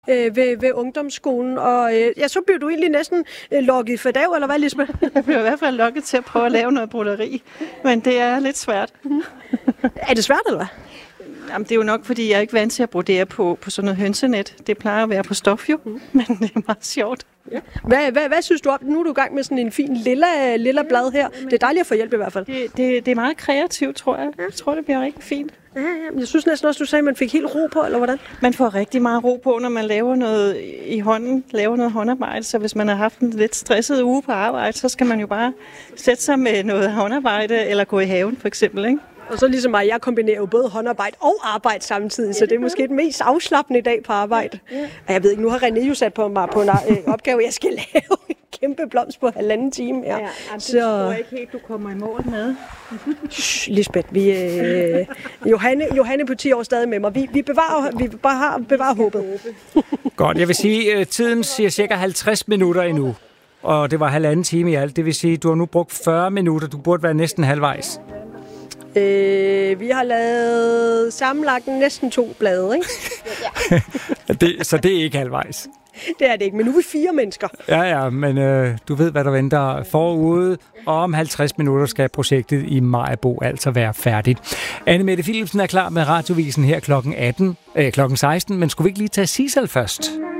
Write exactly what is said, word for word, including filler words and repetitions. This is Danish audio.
øh, ved, ved ungdomsskolen, og øh, ja, så blev du egentlig næsten øh, lukket for dag, eller hvad, Lisbeth? Jeg blev i hvert fald lukket til at prøve at lave noget broderi, men det er lidt svært. Er det svært, eller hvad? Jamen, det er jo nok, fordi jeg er ikke vant til at brodere på, på sådan noget hønsenet. Det plejer at være på stof jo, mm. men det er meget sjovt. Ja. Hvad, hvad, hvad synes du om det? Nu er du i gang med sådan en fin lilla, lilla blad her. Det er dejligt at få hjælp i hvert fald. Det, det, det er meget kreativt, tror jeg. Jeg tror, det bliver rigtig fint. Ja, ja. Jeg synes næsten også, du sagde, at man fik helt ro på, eller hvordan? Man får rigtig meget ro på, når man laver noget i hånden, laver noget håndarbejde. Så hvis man har haft en lidt stresset uge på arbejde, så skal man jo bare sætte sig med noget håndarbejde, eller gå i haven for eksempel, ikke? Og så ligesom mig, jeg kombinerer jo både håndarbejde og arbejde samtidig, så det er måske det mest afslappende dag på arbejde. Og jeg ved ikke, nu har René jo sat på mig på en øh, opgave, jeg skal lave en kæmpe blomst på halvanden time her. Ja, det så... tror jeg ikke helt, du kommer i mål med. Shh, Lisbeth, vi, øh, Johanne, Johanne på ti år stadig med mig. Vi, vi bevarer, vi bare har, bevarer håbet. Godt, jeg vil sige, at tiden siger cirka halvtreds minutter endnu. Og det var halvanden time i alt. Det vil sige, at du har nu brugt fyrre minutter. Du burde være næsten halvvejs. Øh, vi har lavet sammenlagt næsten to blade, ikke? det, så det er ikke halvvejs. Det er det ikke, men nu er vi fire mennesker. Ja, ja, men øh, du ved, hvad der venter forude. Og om halvtreds minutter skal projektet i Maribo altså være færdigt. Anne-Mette Philipsen er klar med Radiovisen her klokken atten, øh, klokken seksten, men skulle vi ikke lige tage Sissel først?